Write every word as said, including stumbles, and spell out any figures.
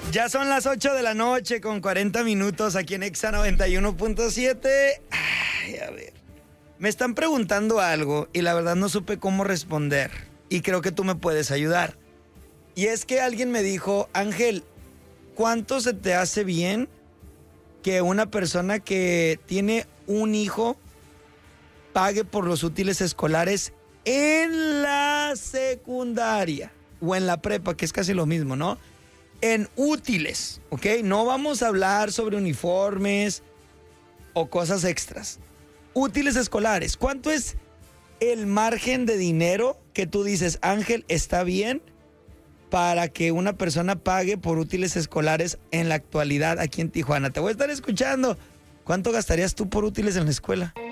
Ya son las ocho de la noche con cuarenta minutos aquí en Exa noventa y uno punto siete. Ay, a ver. Me están preguntando algo y la verdad no supe cómo responder. Y creo que tú me puedes ayudar. Y es que alguien me dijo, Ángel, ¿cuánto se te hace bien que una persona que tiene un hijo pague por los útiles escolares en la secundaria o en la prepa, que es casi lo mismo, ¿no? En útiles, ¿ok? No vamos a hablar sobre uniformes o cosas extras. Útiles escolares. ¿Cuánto es el margen de dinero que tú dices, Ángel, está bien para que una persona pague por útiles escolares en la actualidad aquí en Tijuana? Te voy a estar escuchando. ¿Cuánto gastarías tú por útiles en la escuela?